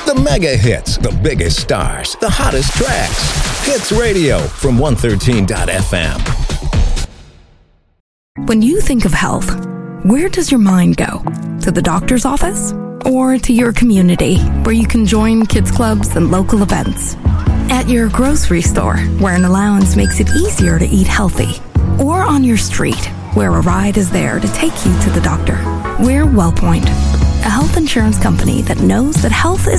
The mega hits, the biggest stars, the hottest tracks. Hits Radio from 113.fm. When you think of health, where does your mind go? To the doctor's office? Or to your community, where you can join kids clubs and local events? At your grocery store, where an allowance makes it easier to eat healthy? Or on your street, where a ride is there to take you to the doctor? We're WellPoint, a health insurance company that knows that health is